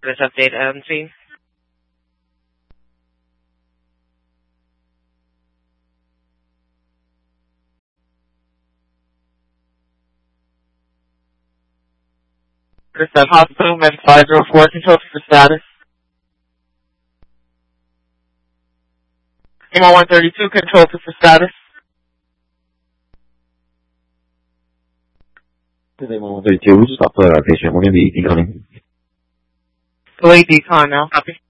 Let's update scene. Percent hospital, med 504, control for status. EMA 132, control for status. Today, 132, stop the patient. We're going to be declining. Delayed decon now. Copy.